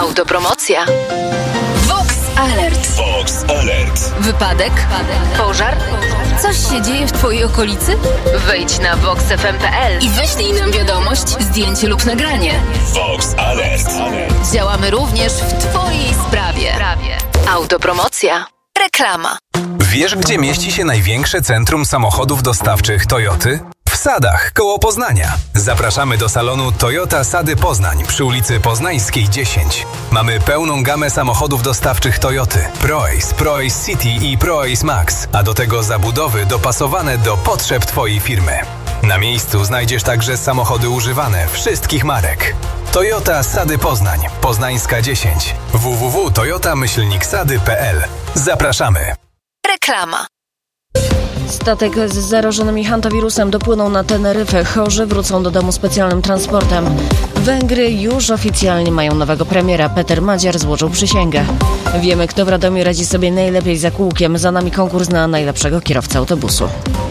Autopromocja. Vox Alert. Vox Alert. Wypadek? Pożar? Coś się dzieje w twojej okolicy? Wejdź na voxfm.pl i wyślij nam wiadomość, zdjęcie lub nagranie. Vox Alert. Działamy również w twojej sprawie. Autopromocja. Reklama. Wiesz, gdzie mieści się największe centrum samochodów dostawczych Toyoty? W Sadach, koło Poznania. Zapraszamy do salonu Toyota Sady Poznań przy ulicy Poznańskiej 10. Mamy pełną gamę samochodów dostawczych Toyoty. ProAce, ProAce City i ProAce Max, a do tego zabudowy dopasowane do potrzeb twojej firmy. Na miejscu znajdziesz także samochody używane wszystkich marek. Toyota Sady Poznań, Poznańska 10. www.toyota-sady.pl. Zapraszamy. Reklama. Statek z zarażonymi hantawirusem dopłynął na Teneryfę. Chorzy wrócą do domu specjalnym transportem. Węgry już oficjalnie mają nowego premiera. Peter Madziar złożył przysięgę. Wiemy, kto w Radomiu radzi sobie najlepiej za kółkiem. Za nami konkurs na najlepszego kierowcę autobusu.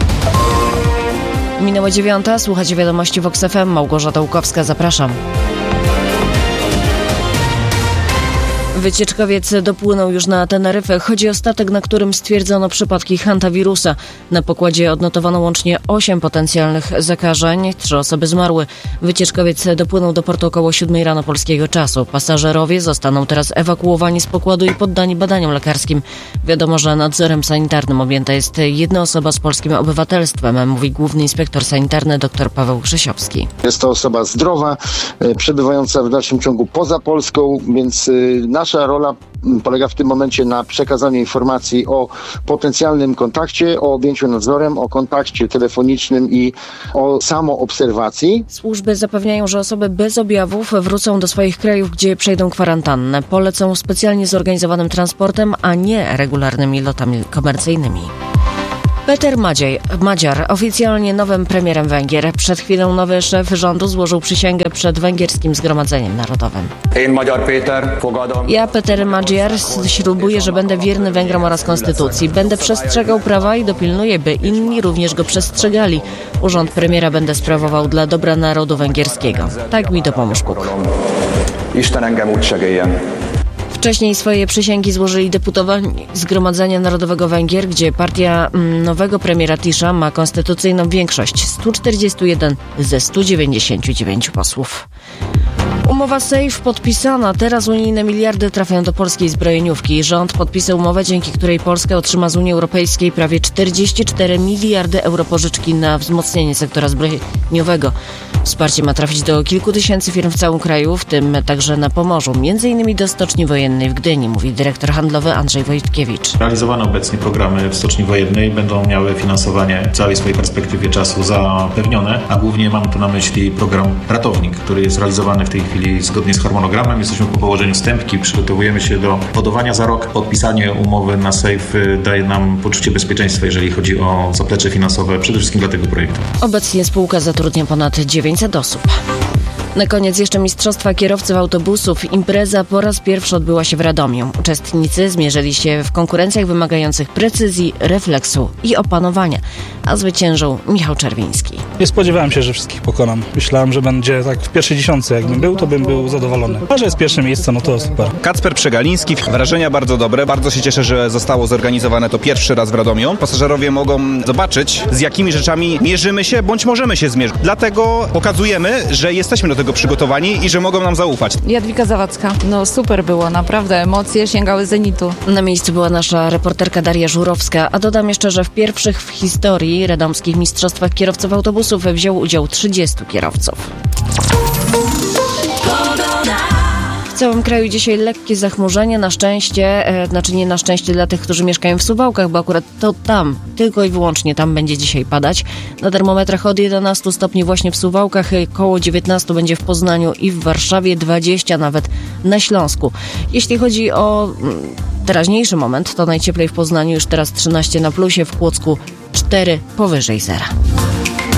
Minęła 9. Słuchacie wiadomości Vox FM. Małgorzata Łukowska, zapraszam. Wycieczkowiec dopłynął już na Teneryfę. Chodzi o statek, na którym stwierdzono przypadki hantawirusa. Na pokładzie odnotowano łącznie 8 potencjalnych zakażeń. 3 osoby zmarły. Wycieczkowiec dopłynął do portu około 7 rano polskiego czasu. Pasażerowie zostaną teraz ewakuowani z pokładu i poddani badaniom lekarskim. Wiadomo, że nadzorem sanitarnym objęta jest jedna osoba z polskim obywatelstwem, mówi główny inspektor sanitarny dr Paweł Grzesiowski. Jest to osoba zdrowa, przebywająca w dalszym ciągu poza Polską, więc nasza rola polega w tym momencie na przekazaniu informacji o potencjalnym kontakcie, o objęciu nadzorem, o kontakcie telefonicznym i o samoobserwacji. Służby zapewniają, że osoby bez objawów wrócą do swoich krajów, gdzie przejdą kwarantannę. Polecą specjalnie zorganizowanym transportem, a nie regularnymi lotami komercyjnymi. Peter Madziar, oficjalnie nowym premierem Węgier. Przed chwilą nowy szef rządu złożył przysięgę przed węgierskim Zgromadzeniem Narodowym. Ja, Peter Madziar, ślubuję, że będę wierny Węgrom oraz konstytucji. Będę przestrzegał prawa i dopilnuję, by inni również go przestrzegali. Urząd premiera będę sprawował dla dobra narodu węgierskiego. Tak mi dopomóż Bóg. Wcześniej swoje przysięgi złożyli deputowani Zgromadzenia Narodowego Węgier, gdzie partia nowego premiera Tisza ma konstytucyjną większość 141 ze 199 posłów. Umowa SAFE podpisana. Teraz unijne miliardy trafiają do polskiej zbrojeniówki. Rząd podpisał umowę, dzięki której Polska otrzyma z Unii Europejskiej prawie 44 miliardy euro pożyczki na wzmocnienie sektora zbrojeniowego. Wsparcie ma trafić do kilku tysięcy firm w całym kraju, w tym także na Pomorzu, m.in. do Stoczni Wojennej w Gdyni, mówi dyrektor handlowy Andrzej Wojtkiewicz. Realizowane obecnie programy w Stoczni Wojennej będą miały finansowanie w całej swojej perspektywie czasu zapewnione, a głównie mam tu na myśli program Ratownik, który jest realizowany w tej chwili zgodnie z harmonogramem. Jesteśmy po położeniu stępki, przygotowujemy się do podawania za rok. Podpisanie umowy na SAFE daje nam poczucie bezpieczeństwa, jeżeli chodzi o zaplecze finansowe, przede wszystkim dla tego projektu. Obecnie spółka zatrudnia ponad 900 osób. Na koniec jeszcze mistrzostwa kierowców autobusów. Impreza po raz pierwszy odbyła się w Radomiu. Uczestnicy zmierzyli się w konkurencjach wymagających precyzji, refleksu i opanowania, a zwyciężył Michał Czerwiński. Nie spodziewałem się, że wszystkich pokonam. Myślałem, że będzie tak w pierwszej dziesiątce. Jakbym był, to bym był zadowolony. A że jest pierwsze miejsce, no to super. Kacper Przegaliński. Wrażenia bardzo dobre. Bardzo się cieszę, że zostało zorganizowane to pierwszy raz w Radomiu. Pasażerowie mogą zobaczyć, z jakimi rzeczami mierzymy się, bądź możemy się zmierzyć. Dlatego pokazujemy, że jesteśmy do tego przygotowani i że mogą nam zaufać. Jadwiga Zawadzka. No super było, naprawdę. Emocje sięgały zenitu. Na miejscu była nasza reporterka Daria Żurowska, a dodam jeszcze, że w pierwszych w historii radomskich mistrzostwach kierowców autobusów wziął udział 30 kierowców. W całym kraju dzisiaj lekkie zachmurzenie, na szczęście, nie na szczęście dla tych, którzy mieszkają w Suwałkach, bo akurat to tam, tylko i wyłącznie tam będzie dzisiaj padać. Na termometrach od 11 stopni właśnie w Suwałkach, koło 19 będzie w Poznaniu i w Warszawie, 20 nawet na Śląsku. Jeśli chodzi o teraźniejszy moment, to najcieplej w Poznaniu już teraz 13 na plusie, w Kłodzku 4 powyżej zera.